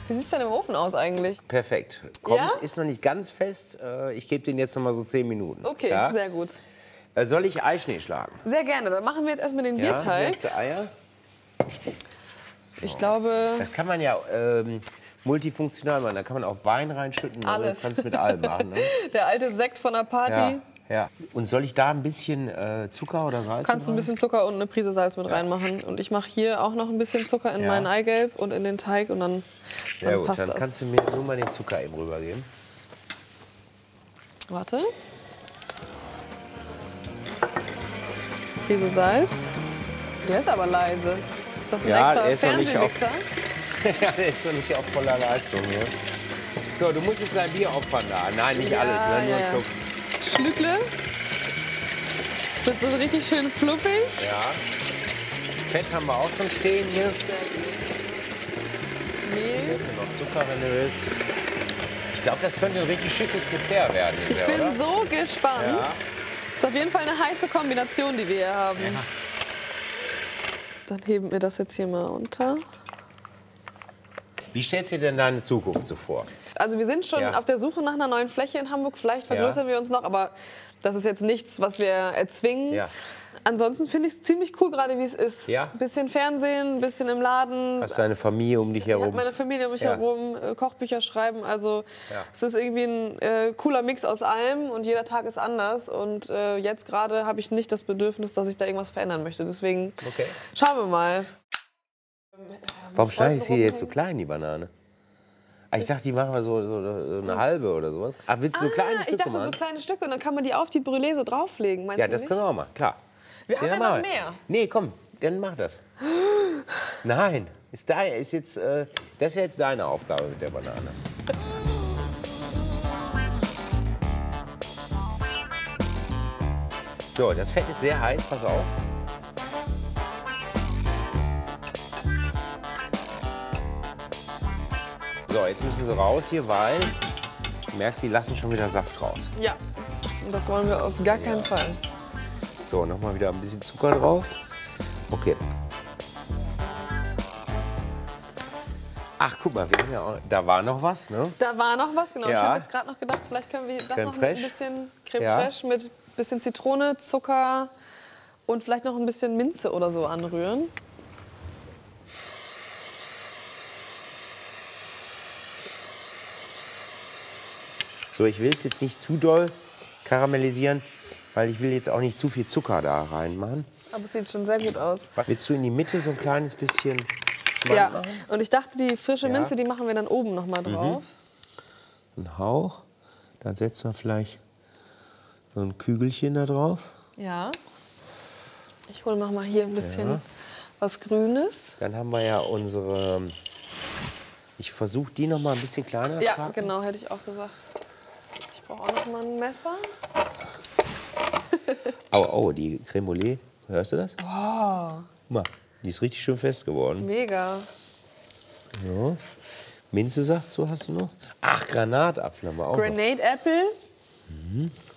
Wie sieht es denn im Ofen aus eigentlich? Perfekt. Kommt, Ja? ist noch nicht ganz fest. Ich gebe den jetzt noch mal so 10 Minuten. Okay, ja? sehr gut. Soll ich Eischnee schlagen? Sehr gerne. Dann machen wir jetzt erstmal den Ja, Bierteig. nächste Eier. Ich glaube, Das kann man ja multifunktional machen. Da kann man auch Wein reinschütten. Alles. Kannst mit allem machen. Ne? der alte Sekt von der Party. Ja, ja. Und soll ich da ein bisschen Zucker oder Salz Kannst du ein rein? bisschen Zucker und eine Prise Salz mit reinmachen. Und ich mache hier auch noch ein bisschen Zucker in Ja. mein Eigelb und in den Teig. Und dann Ja gut, passt dann das. kannst du mir nur mal den Zucker eben rübergeben. Warte. Prise Salz. Der ist aber leise. Ist das ein Ja, der extra ist noch nicht auf- Fernsehmixer? Ja, der ist noch nicht auf voller Leistung hier. So, du musst jetzt dein Bier opfern da. Nein, nicht Ja, alles, ne? Nur ja, ein ja. Schluck. Schlückle. Wird so richtig schön fluffig. Ja. Fett haben wir auch schon stehen hier. Mehl. Hier ist noch Zucker, wenn du willst. Ich glaube, das könnte ein richtig schickes Dessert werden Ich hinterher, bin oder? so gespannt. Ja. Ist auf jeden Fall eine heiße Kombination, die wir hier haben. Ja. Dann heben wir das jetzt hier mal unter. Wie stellst du dir denn deine Zukunft so vor? Also wir sind schon Ja. auf der Suche nach einer neuen Fläche in Hamburg. Vielleicht vergrößern wir uns noch, aber das ist jetzt nichts, was wir erzwingen. Ja. Ansonsten finde ich es ziemlich cool, gerade wie es ist. Ja. Ein bisschen Fernsehen, ein bisschen im Laden. Hast deine Familie um dich Ich habe herum? meine Familie um mich Ja. herum, Kochbücher schreiben. Also Ja. es ist irgendwie ein cooler Mix aus allem und jeder Tag ist anders. Und jetzt gerade habe ich nicht das Bedürfnis, dass ich da irgendwas verändern möchte. Deswegen Okay. schauen wir mal. Warum schneide ich sie jetzt so klein, die Banane? Ah, ich dachte, die machen wir so eine halbe oder sowas. Ach, willst du so kleine ich Stücke dachte, so machen? kleine Stücke und dann kann man die auf die Brûlée so drauflegen. Meinst Ja, du das nicht? können wir auch machen, klar. Wir haben ja machen noch wir. mehr. Nee, komm, dann mach das. Nein, ist jetzt, das ist ja jetzt deine Aufgabe mit der Banane. So, das Fett ist sehr heiß, pass auf. So, jetzt müssen sie raus hier, weil du merkst, die lassen schon wieder Saft raus. Ja, und das wollen wir auf gar keinen Fall. So, nochmal wieder ein bisschen Zucker drauf. Okay. Ach, guck mal, wir haben ja auch, da war noch was, ne? Da war noch was, genau. Ich Ja. habe jetzt gerade noch gedacht, vielleicht können wir das Crème noch mit ein fraîche. bisschen Creme Ja. fraiche mit bisschen Zitrone, Zucker und vielleicht noch ein bisschen Minze oder so anrühren. So, ich will es jetzt nicht zu doll karamellisieren, weil ich will jetzt auch nicht zu viel Zucker da reinmachen. Aber es sieht schon sehr gut aus. Willst du in die Mitte so ein kleines bisschen Schmand Ja, machen? und ich dachte, die frische Ja. Minze, die machen wir dann oben noch mal drauf. Ein Hauch. Dann setzen wir vielleicht so ein Kügelchen da drauf. Ja. Ich hole noch mal hier ein bisschen Ja. was Grünes. Dann haben wir ja unsere. Ich versuche die noch mal ein bisschen kleiner Ja, zu hacken. genau, hätte ich auch gesagt. Ich brauche auch noch mal ein Messer. Oh, die Crème Brûlée. Hörst du das? Oh. Guck mal, die ist richtig schön fest geworden. Mega. So. Minze sagst du, hast du noch? Ach, Granatapfel haben wir auch noch. Grenade Apple.